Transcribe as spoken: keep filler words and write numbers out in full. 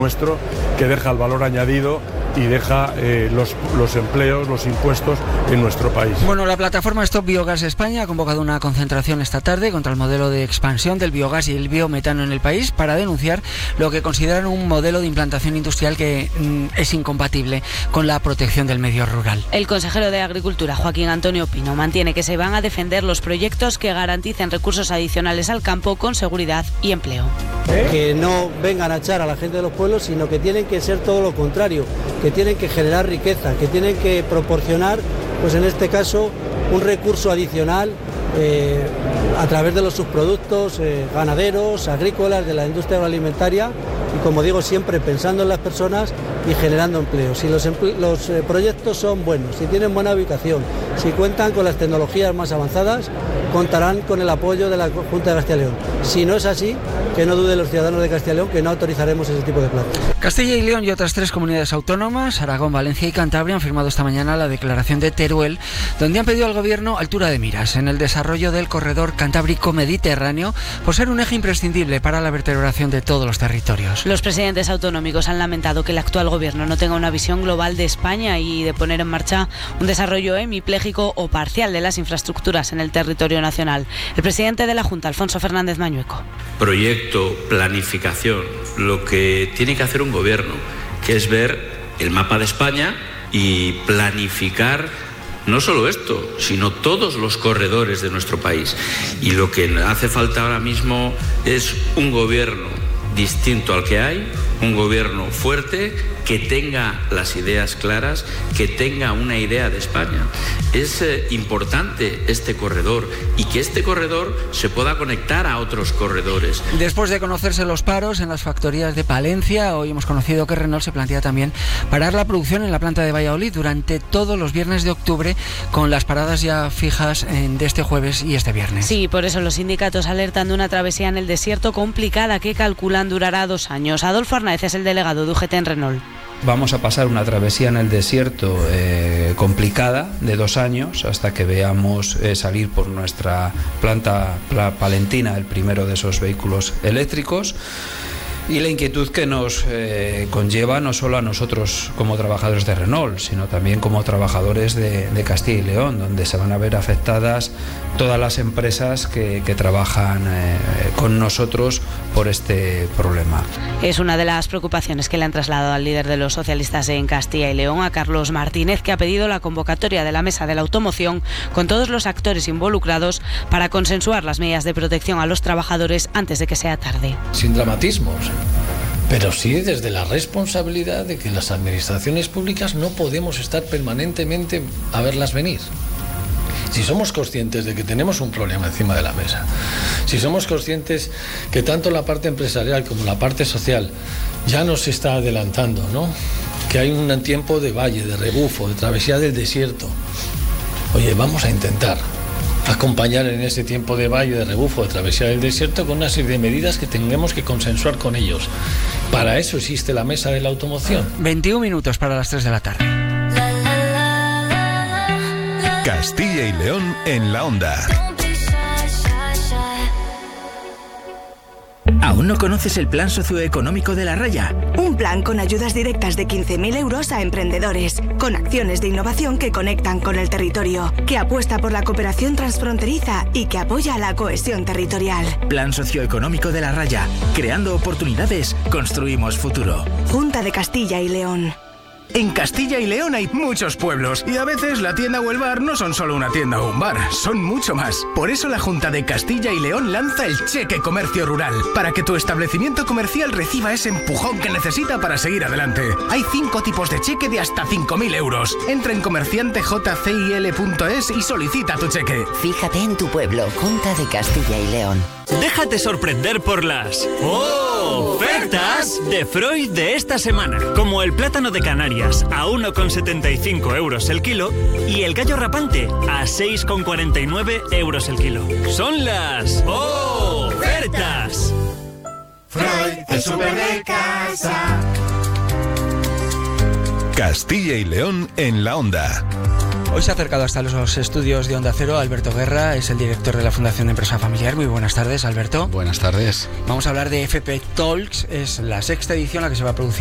nuestro que deja el valor añadido y deja eh, los, los empleos, los impuestos en nuestro país. Bueno, la plataforma Stop Biogás España ha convocado una concentración esta tarde contra el modelo de expansión del biogás y el biometano en el país para denunciar lo que consideran un modelo de implantación industrial que mm, es incompatible con la protección del medio rural. El consejero de Agricultura, Joaquín Antonio Pino, mantiene que se van a defender los proyectos que garanticen recursos adicionales al campo con seguridad y empleo. ¿Eh? Que no vengan a echar a la gente de los pueblos, sino que tienen que ser todo lo contrario, que tienen que generar riqueza, que tienen que proporcionar, pues en este caso, un recurso adicional eh, a través de los subproductos eh, ganaderos, agrícolas, de la industria agroalimentaria y, como digo, siempre pensando en las personas y generando empleo. Si los, emple- los eh, proyectos son buenos, si tienen buena ubicación, si cuentan con las tecnologías más avanzadas, contarán con el apoyo de la Junta de Castilla y León. Si no es así, que no duden los ciudadanos de Castilla y León que no autorizaremos ese tipo de planes. Castilla y León y otras tres comunidades autónomas, Aragón, Valencia y Cantabria, han firmado esta mañana la declaración de Teruel, donde han pedido al Gobierno altura de miras en el desarrollo del corredor cantábrico-mediterráneo por ser un eje imprescindible para la vertebración de todos los territorios. Los presidentes autonómicos han lamentado que el actual Gobierno no tenga una visión global de España y de poner en marcha un desarrollo hemipléjico o parcial de las infraestructuras en el territorio nacional. El presidente de la Junta, Alfonso Fernández Mañueco. Proyecto, planificación, lo que tiene que hacer un gobierno, que es ver el mapa de España y planificar no solo esto, sino todos los corredores de nuestro país. Y lo que hace falta ahora mismo es un gobierno distinto al que hay, un gobierno fuerte, que tenga las ideas claras, que tenga una idea de España. Es eh, importante este corredor y que este corredor se pueda conectar a otros corredores. Después de conocerse los paros en las factorías de Palencia, hoy hemos conocido que Renault se plantea también parar la producción en la planta de Valladolid durante todos los viernes de octubre, con las paradas ya fijas en, de este jueves y este viernes. Sí, por eso los sindicatos alertan de una travesía en el desierto complicada que calculan durará dos años. Adolfo Arnaez es el delegado de U G T en Renault. Vamos a pasar una travesía en el desierto eh, complicada de dos años hasta que veamos eh, salir por nuestra planta la palentina el primero de esos vehículos eléctricos. Y la inquietud que nos eh, conlleva no solo a nosotros como trabajadores de Renault, sino también como trabajadores de, de Castilla y León, donde se van a ver afectadas todas las empresas que, que trabajan eh, con nosotros por este problema. Es una de las preocupaciones que le han trasladado al líder de los socialistas en Castilla y León, a Carlos Martínez, que ha pedido la convocatoria de la Mesa de la Automoción con todos los actores involucrados para consensuar las medidas de protección a los trabajadores antes de que sea tarde. Sin dramatismos, pero sí desde la responsabilidad de que las administraciones públicas no podemos estar permanentemente a verlas venir. Si somos conscientes de que tenemos un problema encima de la mesa, si somos conscientes que tanto la parte empresarial como la parte social ya nos está adelantando, ¿no?, que hay un tiempo de valle, de rebufo, de travesía del desierto, oye, vamos a intentar acompañar en ese tiempo de valle, de rebufo, de travesía del desierto con una serie de medidas que tengamos que consensuar con ellos. Para eso existe la Mesa de la Automoción. veintiún minutos para las tres de la tarde. Castilla y León en la onda. ¿Aún no conoces el plan socioeconómico de La Raya? Un plan con ayudas directas de quince mil euros a emprendedores, con acciones de innovación que conectan con el territorio, que apuesta por la cooperación transfronteriza y que apoya la cohesión territorial. Plan socioeconómico de La Raya. Creando oportunidades, construimos futuro. Junta de Castilla y León. En Castilla y León hay muchos pueblos y a veces la tienda o el bar no son solo una tienda o un bar, son mucho más. Por eso la Junta de Castilla y León lanza el Cheque Comercio Rural, para que tu establecimiento comercial reciba ese empujón que necesita para seguir adelante. Hay cinco tipos de cheque de hasta cinco mil euros. Entra en comerciante j c i l punto es y solicita tu cheque. Fíjate en tu pueblo, Junta de Castilla y León. Déjate sorprender por las ofertas de Freud de esta semana, como el plátano de Canarias a uno con setenta y cinco euros el kilo y el gallo rapante a seis con cuarenta y nueve euros el kilo. Son las ofertas. Freud, el súper de casa. Castilla y León en la onda. Hoy se ha acercado hasta los estudios de Onda Cero Alberto Guerra, es el director de la Fundación de Empresa Familiar. Muy buenas tardes, Alberto. Buenas tardes. Vamos a hablar de F P Talks, es la sexta edición la que se va a producir